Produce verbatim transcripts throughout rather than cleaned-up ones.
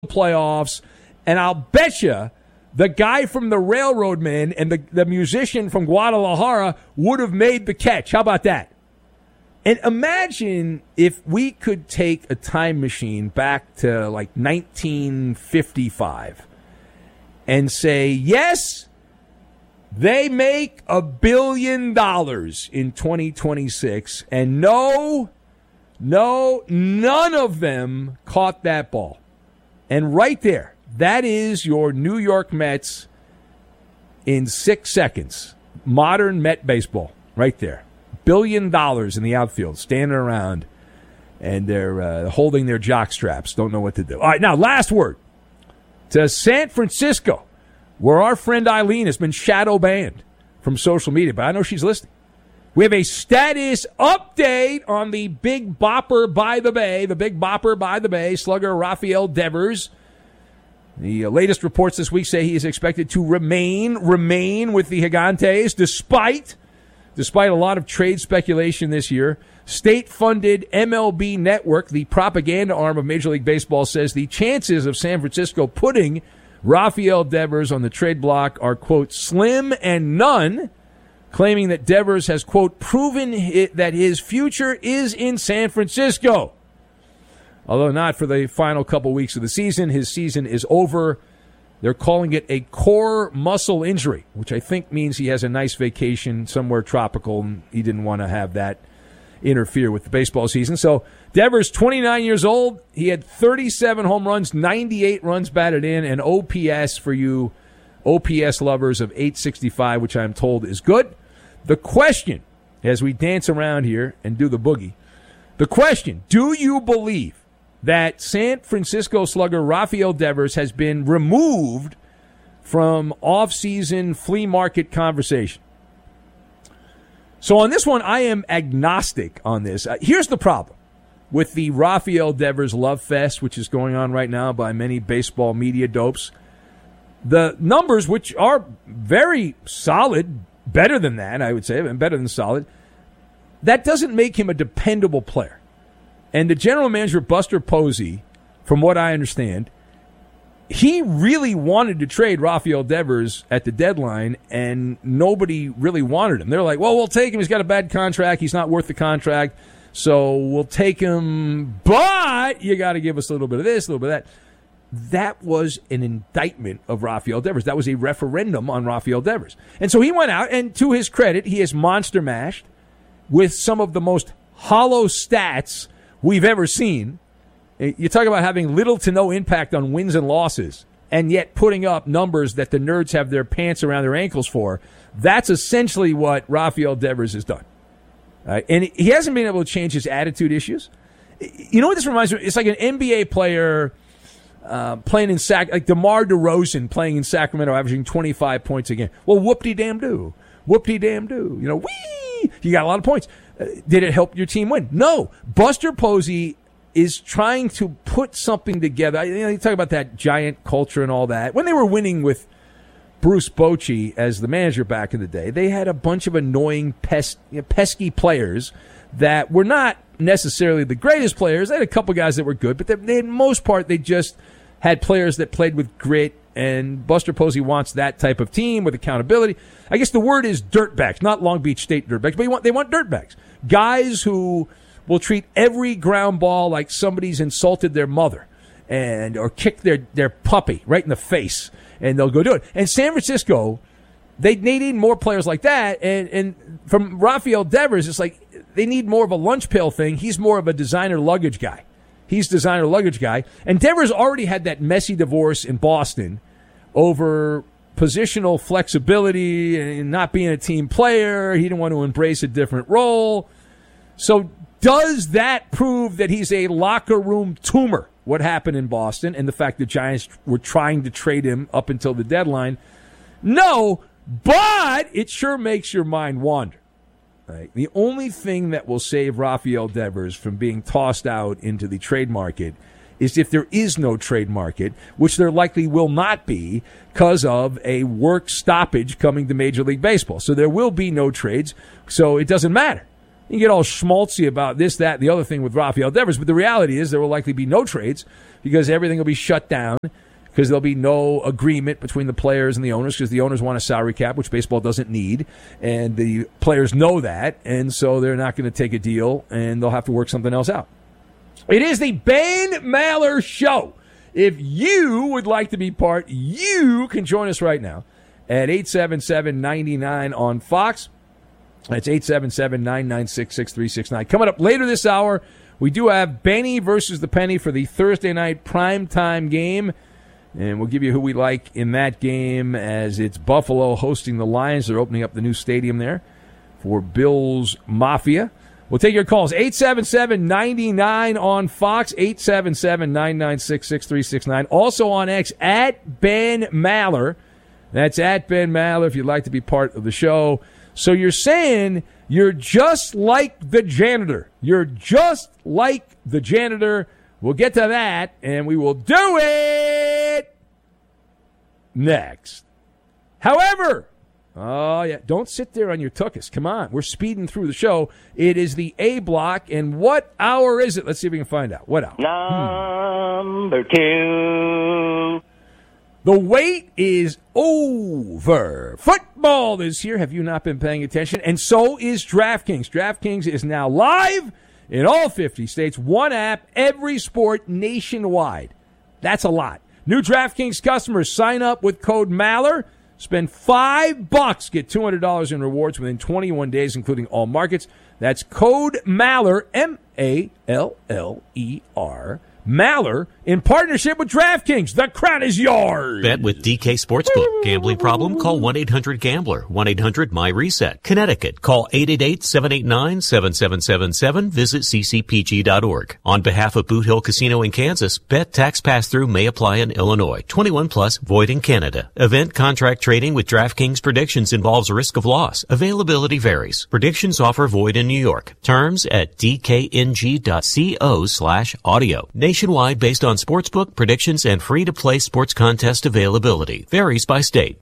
playoffs, and I'll bet you the guy from the Railroad Man and the, the musician from Guadalajara would have made the catch. How about that? And imagine if we could take a time machine back to like nineteen fifty-five and say, yes, they make a billion dollars in twenty twenty-six, and no, no, none of them caught that ball. And right there, that is your New York Mets in six seconds. Modern Met baseball, right there. Billion dollars in the outfield, standing around, and they're uh, holding their jock straps. Don't know what to do. All right, now, last word. To San Francisco, where our friend Eileen has been shadow banned from social media, but I know she's listening. We have a status update on the big bopper by the Bay, the big bopper by the Bay, slugger Rafael Devers. The uh, latest reports this week say he is expected to remain, remain with the Gigantes, despite... Despite a lot of trade speculation this year. State-funded M L B Network, the propaganda arm of Major League Baseball, says the chances of San Francisco putting Rafael Devers on the trade block are, quote, slim and none, claiming that Devers has, quote, proven it, that his future is in San Francisco. Although not for the final couple weeks of the season. His season is over. They're calling it a core muscle injury, which I think means he has a nice vacation somewhere tropical, and he didn't want to have that interfere with the baseball season. So Devers, twenty-nine years old. He had thirty-seven home runs, ninety-eight runs batted in, and O P S for you O P S lovers of eight sixty-five, which I'm told is good. The question, as we dance around here and do the boogie, the question, do you believe that San Francisco slugger Rafael Devers has been removed from off-season flea market conversation? So on this one, I am agnostic on this. Uh, here's the problem with the Rafael Devers Love Fest, which is going on right now by many baseball media dopes. The numbers, which are very solid, better than that, I would say, and better than solid, that doesn't make him a dependable player. And the general manager, Buster Posey, from what I understand, he really wanted to trade Rafael Devers at the deadline, and nobody really wanted him. They're like, well, we'll take him. He's got a bad contract. He's not worth the contract, so we'll take him. But you got to give us a little bit of this, a little bit of that. That was an indictment of Rafael Devers. That was a referendum on Rafael Devers. And so he went out, and to his credit, he is monster mashed with some of the most hollow stats we've ever seen. You talk about having little to no impact on wins and losses, and yet putting up numbers that the nerds have their pants around their ankles for. That's essentially what Rafael Devers has done. Right? And he hasn't been able to change his attitude issues. You know what this reminds me of? It's like an N B A player uh, playing in Sac, like DeMar DeRozan playing in Sacramento, averaging twenty-five points a game. Well, whoop-de-damn-do. Whoop-de-damn-do. You know, whee! You got a lot of points. Uh, did it help your team win? No. Buster Posey is trying to put something together. You know, you talk about that giant culture and all that. When they were winning with Bruce Bochy as the manager back in the day, they had a bunch of annoying, pes- you know, pesky players that were not necessarily the greatest players. They had a couple guys that were good, but they, they, in most part, they just had players that played with grit, and Buster Posey wants that type of team with accountability. I guess the word is dirtbags, not Long Beach State dirtbags, but want, they want dirtbags. Guys who will treat every ground ball like somebody's insulted their mother and or kick their, their puppy right in the face, and they'll go do it. And San Francisco, they, they need more players like that, and, and from Rafael Devers, it's like they need more of a lunch pail thing. He's more of a designer luggage guy. He's designer luggage guy. And Devers already had that messy divorce in Boston over positional flexibility and not being a team player. He didn't want to embrace a different role. So does that prove that he's a locker room tumor, what happened in Boston, and the fact the Giants were trying to trade him up until the deadline? No, but it sure makes your mind wander. Right? The only thing that will save Rafael Devers from being tossed out into the trade market is if there is no trade market, which there likely will not be because of a work stoppage coming to Major League Baseball. So there will be no trades, so it doesn't matter. You get all schmaltzy about this, that, the other thing with Rafael Devers, but the reality is there will likely be no trades because everything will be shut down because there'll be no agreement between the players and the owners because the owners want a salary cap, which baseball doesn't need, and the players know that, and so they're not going to take a deal, and they'll have to work something else out. It is the Ben Maller Show. If you would like to be part, you can join us right now at eight seven seven, nine nine on Fox. That's eight seven seven, nine nine six, six three six nine. Coming up later this hour, we do have Benny versus the Penny for the Thursday night primetime game. And we'll give you who we like in that game as it's Buffalo hosting the Lions. They're opening up the new stadium there for Bills Mafia. We'll take your calls. eight seven seven, nine nine on Fox, eight seven seven, nine nine six, six three six nine. Also on X, at Ben Maller. That's at Ben Maller if you'd like to be part of the show. So you're saying you're just like the janitor. You're just like the janitor. We'll get to that, and we will do it next. However, oh, yeah, don't sit there on your tuchus. Come on. We're speeding through the show. It is the A block, and what hour is it? Let's see if we can find out. What hour? Number hmm. two. The wait is over. Football is here. Have you not been paying attention? And so is DraftKings. DraftKings is now live in all fifty states. One app, every sport nationwide. That's a lot. New DraftKings customers sign up with code Maller. Spend five bucks, get two hundred dollars in rewards within twenty-one days, including all markets. That's code Maller, M A L L E R. Maller, in partnership with DraftKings. The crown is yours. Bet with D K Sportsbook. Gambling problem? Call one eight hundred gambler. one eight hundred my reset. Connecticut. Call eight eight eight, seven eight nine, seven seven seven seven. Visit c c p g dot org. On behalf of Boot Hill Casino in Kansas, bet tax pass-through may apply in Illinois. twenty-one plus, void in Canada. Event contract trading with DraftKings predictions involves risk of loss. Availability varies. Predictions offer void in New York. Terms at d k n g dot co slash audio. Nationwide based on sportsbook, predictions, and free-to-play sports contest availability. Varies by state.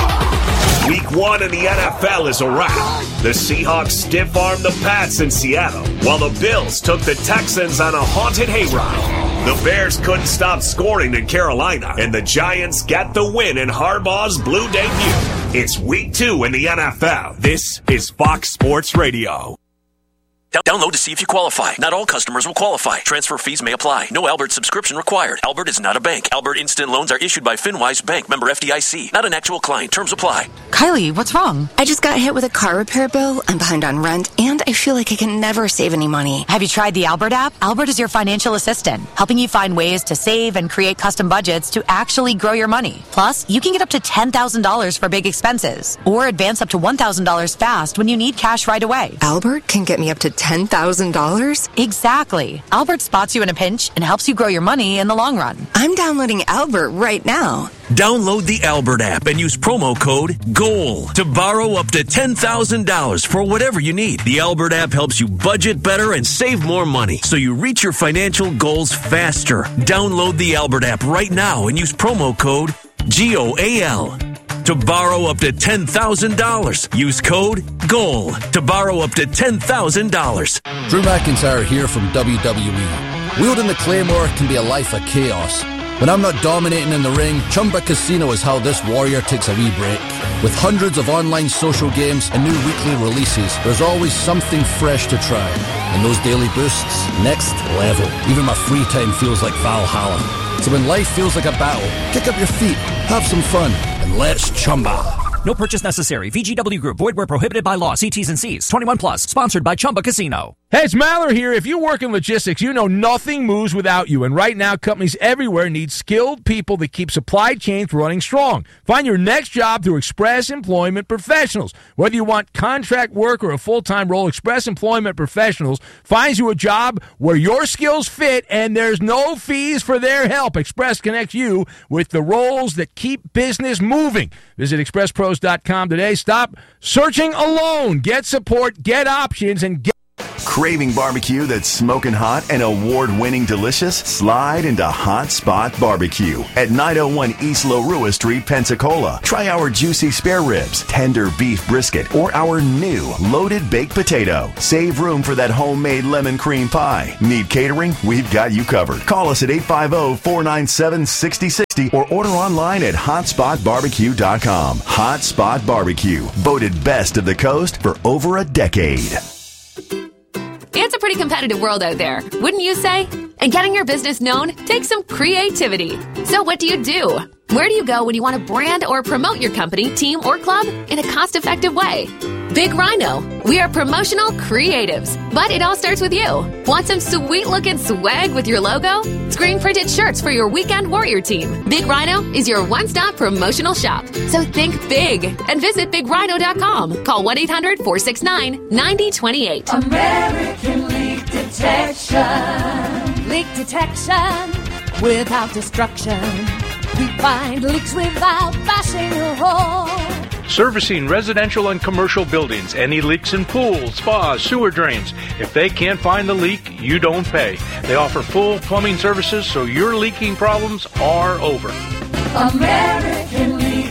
Week one in the N F L is a wrap. The Seahawks stiff-armed the Pats in Seattle, while the Bills took the Texans on a haunted hayride. The Bears couldn't stop scoring in Carolina, and the Giants got the win in Harbaugh's blue debut. It's week two in the N F L. This is Fox Sports Radio. Download to see if you qualify. Not all customers will qualify. Transfer fees may apply. No Albert subscription required. Albert is not a bank. Albert Instant Loans are issued by FinWise Bank, member F D I C. Not an actual client. Terms apply. Kylie, what's wrong? I just got hit with a car repair bill. I'm behind on rent, and I feel like I can never save any money. Have you tried the Albert app? Albert is your financial assistant, helping you find ways to save and create custom budgets to actually grow your money. Plus, you can get up to ten thousand dollars for big expenses, or advance up to one thousand dollars fast when you need cash right away. Albert can get me up to ten thousand dollars? Exactly. Albert spots you in a pinch and helps you grow your money in the long run. I'm downloading Albert right now. Download the Albert app and use promo code GOAL to borrow up to ten thousand dollars for whatever you need. The Albert app helps you budget better and save more money so you reach your financial goals faster. Download the Albert app right now and use promo code G O A L. To borrow up to ten thousand dollars, use code GOAL to borrow up to ten thousand dollars. Drew McIntyre here from W W E. Wielding the Claymore can be a life of chaos. When I'm not dominating in the ring, Chumba Casino is how this warrior takes a wee break. With hundreds of online social games and new weekly releases, there's always something fresh to try. And those daily boosts, next level. Even my free time feels like Valhalla. So when life feels like a battle, kick up your feet, have some fun, and let's Chumba. No purchase necessary. V G W Group. Void where prohibited by law. See T's and C's. twenty-one plus. Sponsored by Chumba Casino. Hey, it's Maller here. If you work in logistics, you know nothing moves without you. And right now, companies everywhere need skilled people that keep supply chains running strong. Find your next job through Express Employment Professionals. Whether you want contract work or a full-time role, Express Employment Professionals finds you a job where your skills fit and there's no fees for their help. Express connects you with the roles that keep business moving. Visit express pros dot com today. Stop searching alone. Get support, get options, and get Craving barbecue that's smoking hot and award-winning delicious? Slide into Hot Spot Barbecue at nine oh one East Lorua Street, Pensacola. Try our juicy spare ribs, tender beef brisket, or our new loaded baked potato. Save room for that homemade lemon cream pie. Need catering? We've got you covered. Call us at eight five zero, four nine seven, six zero six zero or order online at hot spot barbecue dot com. Hot Spot Barbecue, voted best of the coast for over a decade. It's a pretty competitive world out there, wouldn't you say? And getting your business known takes some creativity. So what do you do? Where do you go when you want to brand or promote your company, team, or club in a cost-effective way? Big Rhino. We are promotional creatives, but it all starts with you. Want some sweet-looking swag with your logo? Screen-printed shirts for your weekend warrior team. Big Rhino is your one-stop promotional shop. So think big and visit big rhino dot com. Call one eight hundred, four six nine, nine zero two eight. American Leak Detection. Leak detection without destruction. We find leaks without bashing a hole. Servicing residential and commercial buildings. Any leaks in pools, spas, sewer drains. If they can't find the leak, you don't pay. They offer full plumbing services, so your leaking problems are over. American Leak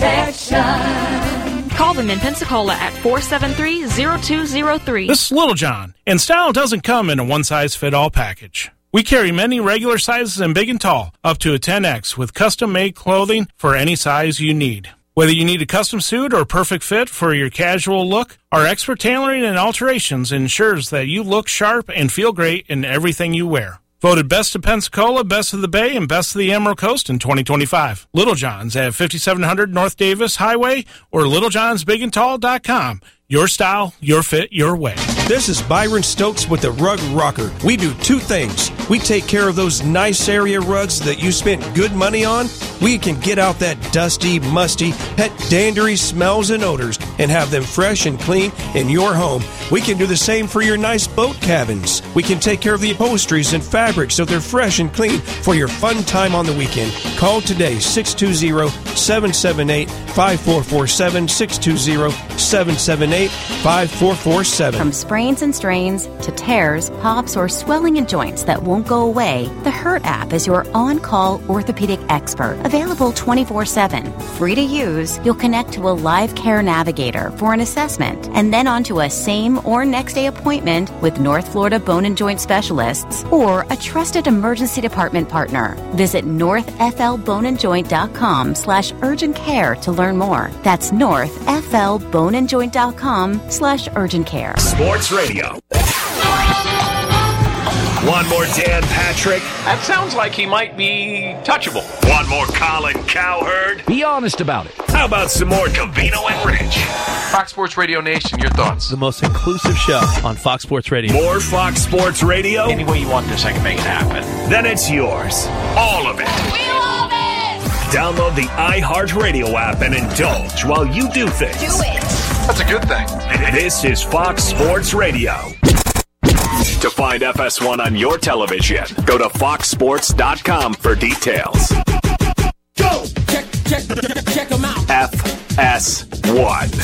Detection. Call them in Pensacola at four seven three, zero two zero three. This is Little John, and style doesn't come in a one-size-fit-all package. We carry many regular sizes and big and tall, up to a ten X, with custom-made clothing for any size you need. Whether you need a custom suit or perfect fit for your casual look, our expert tailoring and alterations ensures that you look sharp and feel great in everything you wear. Voted Best of Pensacola, Best of the Bay, and Best of the Emerald Coast in twenty twenty-five. Little John's at fifty-seven hundred North Davis Highway or little johns big and tall dot com. Your style, your fit, your way. This is Byron Stokes with the Rug Rocker. We do two things. We take care of those nice area rugs that you spent good money on. We can get out that dusty, musty, pet dandery smells and odors and have them fresh and clean in your home. We can do the same for your nice boat cabins. We can take care of the upholsteries and fabrics so they're fresh and clean for your fun time on the weekend. Call today, six two zero, seven seven eight, five four four seven, six two zero, seven seven eight, five four four seven. From sprains and strains to tears, pops, or swelling in joints that won't go away, the Hurt app is your on-call orthopedic expert. Available twenty-four seven. Free to use, you'll connect to a live care navigator for an assessment and then onto a same or next day appointment with North Florida Bone and Joint Specialists or a trusted emergency department partner. Visit north f l bone and joint dot com slash urgent care to learn more. That's north f l bone and joint dot com slash urgent care. Sports Radio. One more Dan Patrick. That sounds like he might be touchable. One more Colin Cowherd. Be honest about it. How about some more Covino and Rich? Fox Sports Radio Nation, your thoughts? The most inclusive show on Fox Sports Radio. More Fox Sports Radio? Any way you want this, I can make it happen. Then it's yours. All of it. We love it! Download the iHeartRadio app and indulge while you do things. Do it! That's a good thing. This is Fox Sports Radio. To find F S one on your television, go to fox sports dot com for details. Go! Check, check, check them out. F S one.